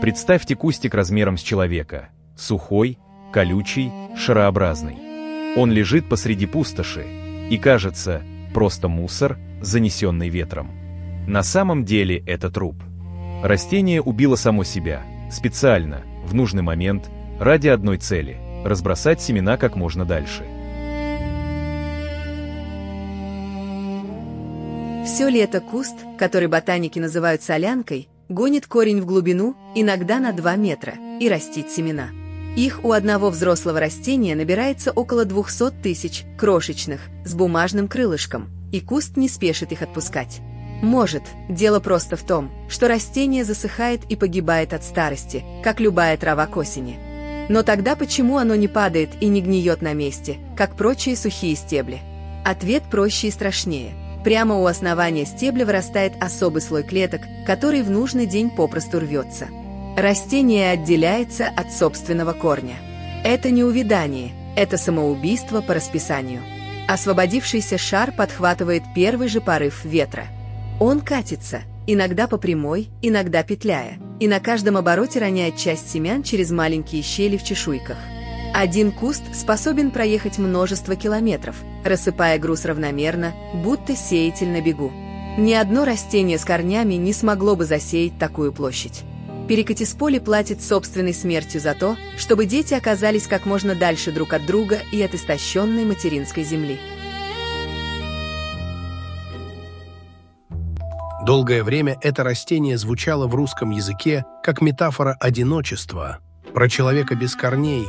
Представьте кустик размером с человека. Сухой, колючий, шарообразный. Он лежит посреди пустоши и кажется просто мусор, занесенный ветром. На самом деле это труп. Растение убило само себя, специально, в нужный момент, ради одной цели – разбросать семена как можно дальше. Все лето куст, который ботаники называют солянкой, гонит корень в глубину, иногда на 2 метра, и растит семена. Их у одного взрослого растения набирается около 200 тысяч, крошечных, с бумажным крылышком, и куст не спешит их отпускать. Может, дело просто в том, что растение засыхает и погибает от старости, как любая трава к осени. Но тогда почему оно не падает и не гниет на месте, как прочие сухие стебли? Ответ проще и страшнее. Прямо у основания стебля вырастает особый слой клеток, который в нужный день попросту рвется. Растение отделяется от собственного корня. Это не увядание, это самоубийство по расписанию. Освободившийся шар подхватывает первый же порыв ветра. Он катится, иногда по прямой, иногда петляя, и на каждом обороте роняет часть семян через маленькие щели в чешуйках. Один куст способен проехать множество километров, рассыпая груз равномерно, будто сеятель на бегу. Ни одно растение с корнями не смогло бы засеять такую площадь. Перекатисполи платит собственной смертью за то, чтобы дети оказались как можно дальше друг от друга и от истощенной материнской земли. Долгое время это растение звучало в русском языке как метафора одиночества. Про человека без корней